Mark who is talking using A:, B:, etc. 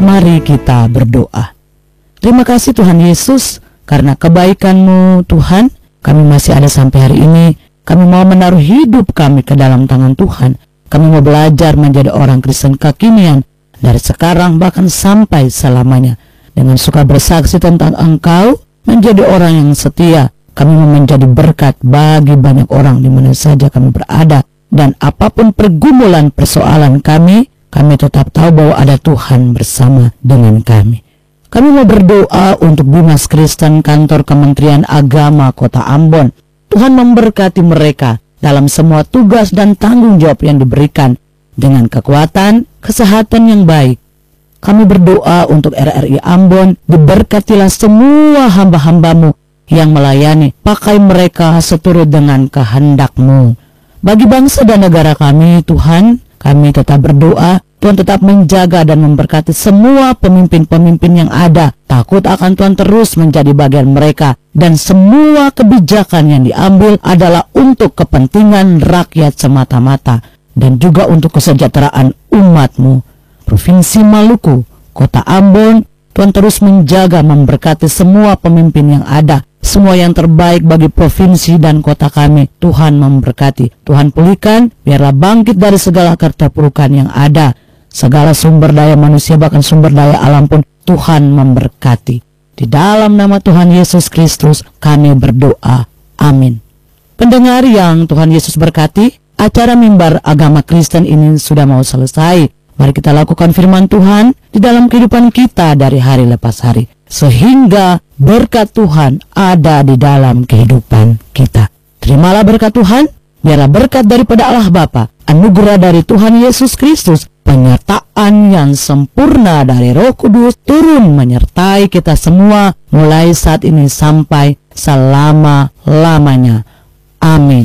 A: Mari kita berdoa. Terima kasih Tuhan Yesus, karena kebaikan-Mu Tuhan, kami masih ada sampai hari ini. Kami mau menaruh hidup kami ke dalam tangan Tuhan. Kami mau belajar menjadi orang Kristen kekinian dari sekarang bahkan sampai selamanya. Dengan suka bersaksi tentang Engkau, menjadi orang yang setia. Kami mau menjadi berkat bagi banyak orang di mana saja kami berada. Dan apapun pergumulan persoalan kami tetap tahu bahwa ada Tuhan bersama dengan kami. Kami mau berdoa untuk Bimas Kristen Kantor Kementerian Agama Kota Ambon. Tuhan memberkati mereka dalam semua tugas dan tanggung jawab yang diberikan dengan kekuatan, kesehatan yang baik. Kami berdoa untuk RRI Ambon, diberkatilah semua hamba-hamba-Mu yang melayani, pakai mereka seturut dengan kehendak-Mu. Bagi bangsa dan negara kami, Tuhan, kami tetap berdoa, Tuhan tetap menjaga dan memberkati semua pemimpin-pemimpin yang ada. Takut akan Tuhan terus menjadi bagian mereka. Dan semua kebijakan yang diambil adalah untuk kepentingan rakyat semata-mata. Dan juga untuk kesejahteraan umat-Mu. Provinsi Maluku, Kota Ambon, Tuhan terus menjaga, memberkati semua pemimpin yang ada. Semua yang terbaik bagi provinsi dan kota kami, Tuhan memberkati. Tuhan pulihkan, biarlah bangkit dari segala keterpurukan yang ada. Segala sumber daya manusia, bahkan sumber daya alam pun Tuhan memberkati. Di dalam nama Tuhan Yesus Kristus kami berdoa. Amin. Pendengar yang Tuhan Yesus berkati, acara Mimbar Agama Kristen ini sudah mau selesai. Mari kita lakukan firman Tuhan di dalam kehidupan kita dari hari lepas hari, sehingga berkat Tuhan ada di dalam kehidupan kita. Terimalah berkat Tuhan, biarlah berkat daripada Allah Bapa, anugerah dari Tuhan Yesus Kristus, penyertaan yang sempurna dari Roh Kudus turun menyertai kita semua mulai saat ini sampai selama-lamanya. Amin.